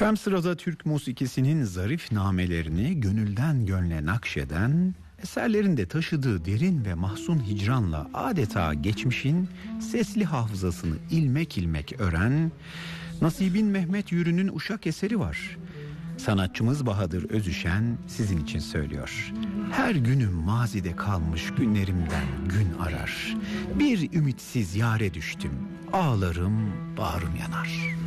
Efendim sırada Türk musikisinin zarif namelerini gönülden gönle nakşeden, eserlerinde taşıdığı derin ve mahzun hicranla adeta geçmişin sesli hafızasını ilmek ilmek ören Nasibin Mehmet Yürü'nün Uşak eseri var. Sanatçımız Bahadır Özüşen sizin için söylüyor. Her günüm mazide kalmış günlerimden gün arar. Bir ümitsiz yâre düştüm, ağlarım bağrım yanar.